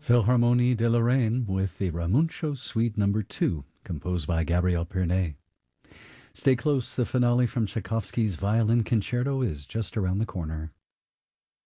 Philharmonie de Lorraine with the Ramuncio Suite Number 2, composed by Gabriel Pernet. Stay close, the finale from Tchaikovsky's Violin Concerto is just around the corner.